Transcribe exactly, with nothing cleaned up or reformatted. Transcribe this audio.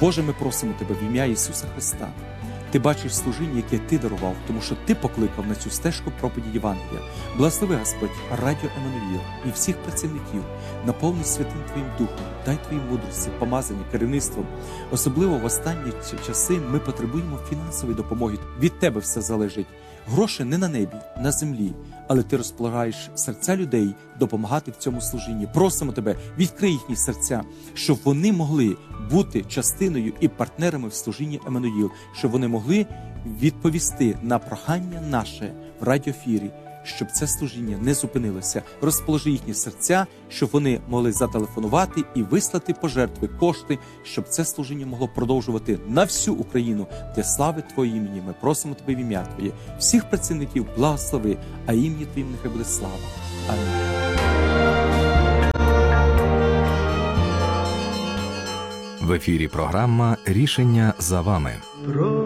Боже, ми просимо Тебе в ім'я Ісуса Христа. Ти бачиш служіння, яке Ти дарував, тому що Ти покликав на цю стежку проповіді Євангелія. Благослови, Господь, Радіо Еммануїл і всіх працівників, наповни святим Твоїм Духом, дай Твоїй мудрості, помазання, керівництвом. Особливо в останні часи ми потребуємо фінансової допомоги. Від Тебе все залежить. Гроші не на небі, на землі, але Ти розполагаєш серця людей допомагати в цьому служінні. Просимо Тебе, відкрий їхні серця, щоб вони могли бути частиною і партнерами в служінні Еммануїл, щоб вони могли відповісти на прохання наше в радіоефірі, щоб це служіння не зупинилося. Розположи їхні серця, щоб вони могли зателефонувати і вислати пожертви, кошти, щоб це служіння могло продовжувати на всю Україну для слави Твоєї імені. Ми просимо Тебе в ім'я Твоє. Всіх працівників благослови, а ім'я Твоїм нехай буде слава. Амінь. В ефірі програма «Рішення за вами».